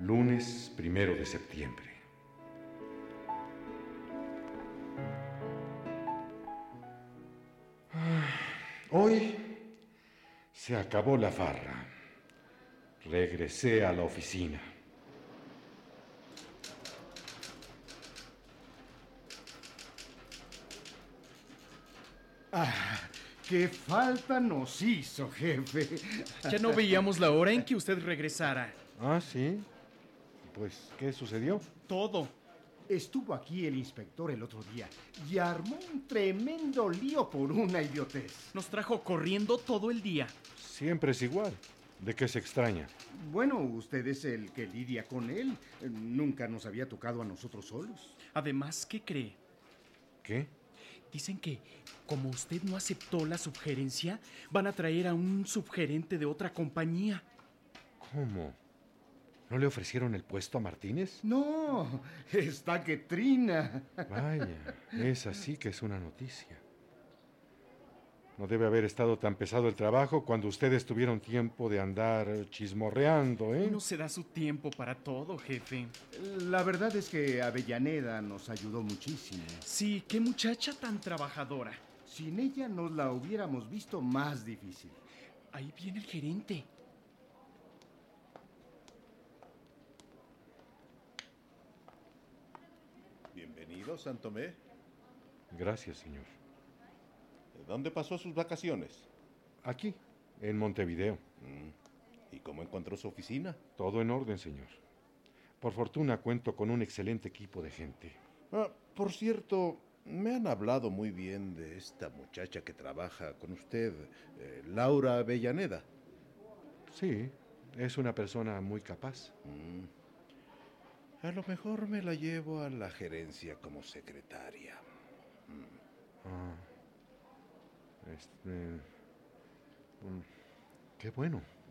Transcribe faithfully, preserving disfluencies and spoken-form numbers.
Lunes primero de septiembre. Hoy se acabó la farra. Regresé a la oficina. Ah, qué falta nos hizo, jefe. Ya no veíamos la hora en que usted regresara. Ah, sí. Pues, ¿qué sucedió? Todo. Estuvo aquí el inspector el otro día y armó un tremendo lío por una idiotez. Nos trajo corriendo todo el día. Siempre es igual. ¿De qué se extraña? Bueno, usted es el que lidia con él. Nunca nos había tocado a nosotros solos. Además, ¿qué cree? ¿Qué? Dicen que, como usted no aceptó la subgerencia, van a traer a un subgerente de otra compañía. ¿Cómo? ¿No le ofrecieron el puesto a Martínez? No, está que trina. Vaya, esa sí que es una noticia. No debe haber estado tan pesado el trabajo cuando ustedes tuvieron tiempo de andar chismorreando, ¿eh? No se da su tiempo para todo, jefe. La verdad es que Avellaneda nos ayudó muchísimo. Sí, qué muchacha tan trabajadora. Sin ella nos la hubiéramos visto más difícil. Ahí viene el gerente. Bienvenido, Santomé. Gracias, señor. ¿Dónde pasó sus vacaciones? Aquí, en Montevideo. ¿Y cómo encontró su oficina? Todo en orden, señor. Por fortuna cuento con un excelente equipo de gente. Ah, por cierto, me han hablado muy bien de esta muchacha que trabaja con usted, eh, Laura Avellaneda. Sí, es una persona muy capaz. A lo mejor me la llevo a la gerencia como secretaria. Ah, este, mm, qué bueno.